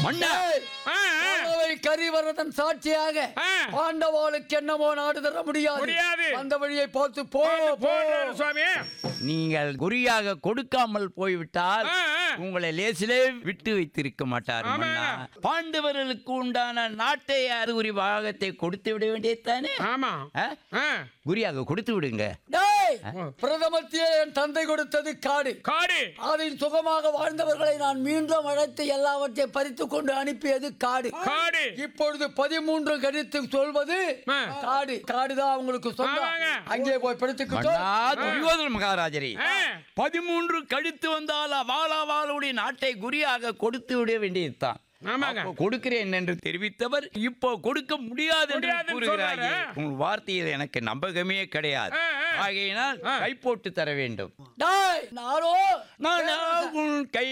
கரிவரதன் சாட்சியாக பாண்டவாளுக்கு என்னமோ நாடு தர முடியாது. அந்த வழியை பார்த்து போ சுவாமி. நீங்கள் குறியாக கொடுக்காமல் போய்விட்டால் உங்களை லேசிலே விட்டு வைத்திருக்க மாட்டார். பாண்டவர்களுக்கு உண்டான நாட்டை அறிகுறி பாகத்தை கொடுத்து விட வேண்டியதானே? ஆமா, குறியாக கொடுத்து விடுங்க. பிரதமத்தியே என் தந்தை கொடுத்தது காடு. அதில் சுகமாக வாழ்ந்தவர்களை நான் மீண்டும் அழைத்து எல்லாவற்றையும் பறித்து கொண்டு அனுப்பியது காடு. இப்பொழுது 13 கடித்து சொல்வது காடு. காடுதான் உங்களுக்கு சொந்தம். அங்கே போய் படுத்துக்கிட்டோம். மகாராஜரே, 13 கழித்து வந்தால் வாளாவாளுடைய நாட்டை குறியாக கொடுத்து விட வேண்டியதுதான். கொடுக்கிறேன் என்று தெரிவித்தவர் இப்போ கொடுக்க முடியாது என்று கூறுகிறார்கள். உங்கள் வார்த்தையில் எனக்கு நம்பகமே கிடையாது. ஆகையினால் கை போட்டு தர வேண்டும். கை